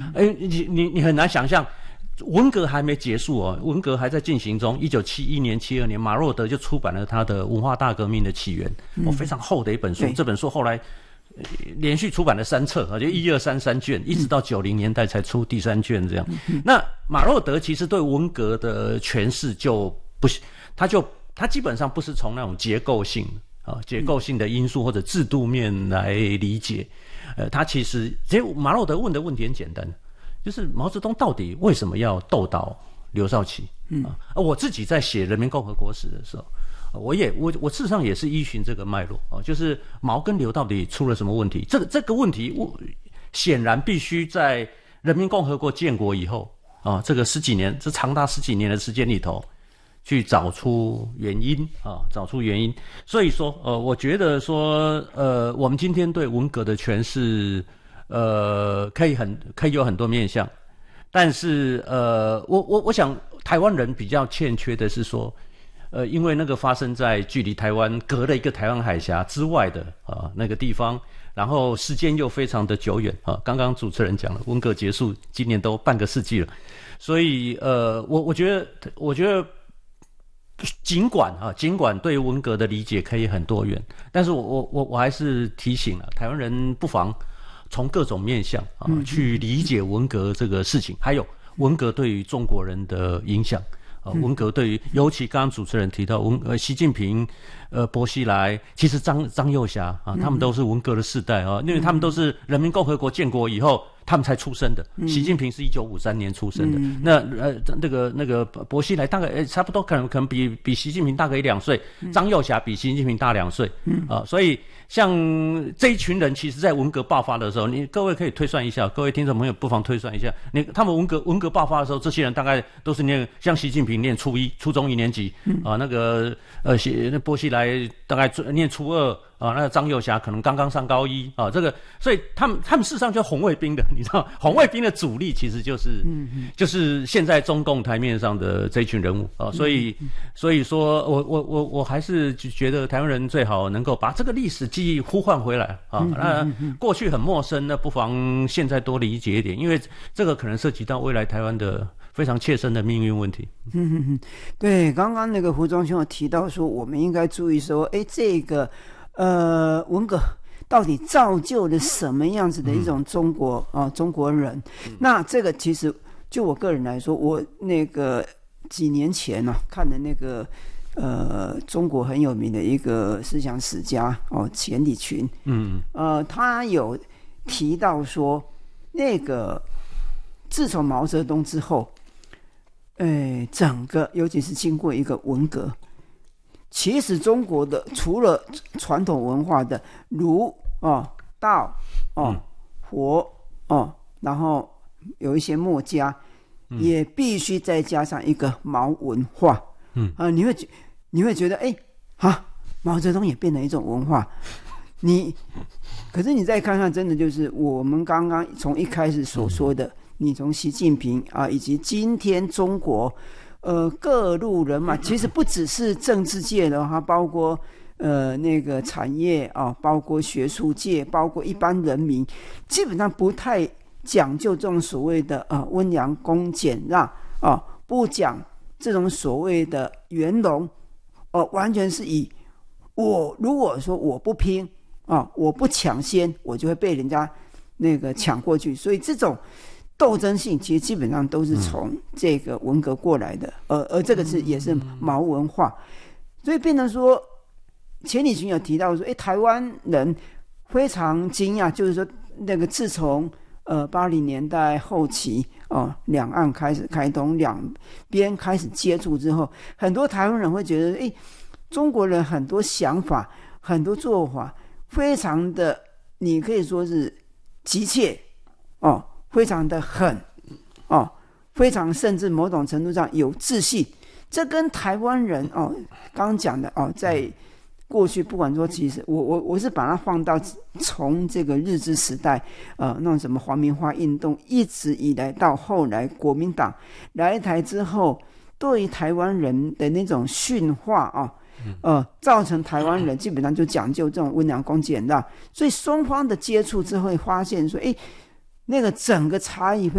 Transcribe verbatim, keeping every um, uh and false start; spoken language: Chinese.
哎、欸，你你你很难想象。文革还没结束哦，文革还在进行中。一九七一年、七二年，马若德就出版了他的《文化大革命的起源》，嗯，哦，非常厚的一本书。这本书后来、呃、连续出版了三册，就一二三三卷，一直到九零年代才出第三卷这样。嗯、那马若德其实对文革的诠释就不，他就他基本上不是从那种结构性啊、结构性的因素或者制度面来理解。呃，他其实其实马若德问的问题很简单。就是毛泽东到底为什么要斗倒刘少奇？嗯啊，我自己在写《人民共和国史》的时候，我也我我事实上也是依循这个脉络啊，就是毛跟刘到底出了什么问题？这个这个问题，我显然必须在人民共和国建国以后啊，这个十几年，这长达十几年的时间里头，去找出原因啊，找出原因。所以说，呃，我觉得说，呃，我们今天对文革的诠释。呃，可以很可以有很多面向，但是呃，我我我想台湾人比较欠缺的是说，呃，因为那个发生在距离台湾隔了一个台湾海峡之外的啊、呃、那个地方，然后时间又非常的久远啊。刚刚主持人讲了，文革结束今年都半个世纪了，所以呃，我我觉得我觉得。尽管啊，尽管对文革的理解可以很多元，但是我我我我还是提醒了台湾人不妨。从各种面向啊去理解文革这个事情，还有文革对于中国人的影响啊，文革对于尤其刚刚主持人提到文呃习近平、呃薄熙来，其实张张幼霞啊，他们都是文革的世代啊，因为他们都是人民共和国建国以后他们才出生的。习近平是一九五三年出生的，那呃那个那个薄熙来大概呃差不多可能可能比比习近平大个一两岁，张幼霞比习近平大两岁啊，所以。像这一群人，其实在文革爆发的时候，你各位可以推算一下，各位听众朋友不妨推算一下，你他们文革文革爆发的时候，这些人大概都是念像习近平念初一、初中一年级，嗯、啊，那个呃，那薄熙来大概念初二。啊，那个张幼霞可能刚刚上高一啊，这个，所以他们他们事实上就是红卫兵的，你知道，红卫兵的主力其实就是，嗯嗯，就是现在中共台面上的这一群人物啊，所以，嗯、所以说我我我我还是觉得台湾人最好能够把这个历史记忆呼唤回来啊，嗯、那过去很陌生，那不妨现在多理解一点，因为这个可能涉及到未来台湾的非常切身的命运问题。 嗯嗯嗯，对，刚刚那个胡忠兄有提到说，我们应该注意说，哎，这个。呃，文革到底造就了什么样子的一种中国啊、呃、中国人？那这个其实就我个人来说，我那个几年前呢、啊、看的那个呃中国很有名的一个思想史家哦钱理群，嗯呃他有提到说，那个自从毛泽东之后，呃整个尤其是经过一个文革。其实中国的除了传统文化的儒哦、道哦、佛哦，然后有一些墨家，嗯、也必须再加上一个毛文化。嗯啊，你会你会觉得哎啊，毛泽东也变成一种文化。你可是你再看看，真的就是我们刚刚从一开始所说的，嗯、你从习近平啊，以及今天中国。呃，各路人马其实不只是政治界的，它包括呃那个产业啊，包括学术界，包括一般人民，基本上不太讲究这种所谓的啊温良恭俭让啊，不讲这种所谓的圆融，哦、呃，完全是以我如果说我不拼啊，我不抢先，我就会被人家那个抢过去，所以这种。斗争性其实基本上都是从这个文革过来的，而而这个是也是毛文化，所以变成说，钱理群有提到说，哎，台湾人非常惊讶，就是说那个自从呃八零年代后期哦，两岸开始开通，两边开始接触之后，很多台湾人会觉得，哎，中国人很多想法、很多做法，非常的，你可以说是急切哦。非常的狠哦，非常甚至某种程度上有自信，这跟台湾人哦刚刚讲的哦，在过去不管说，其实我我我是把它放到从这个日治时代呃那种什么皇民化运动，一直以来到后来国民党来台之后，对于台湾人的那种驯化啊。呃，造成台湾人基本上就讲究这种温良恭俭让，所以双方的接触之后会发现说，哎。那个整个差异会